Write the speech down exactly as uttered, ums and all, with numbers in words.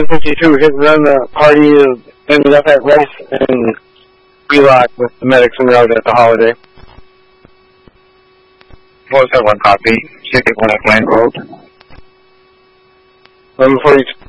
ten fifty-two hit and run. The party ended up at Rice and Wheelock with the medics en route at the Holiday. four seven one copy. six eight one at Land Road. eleven forty-two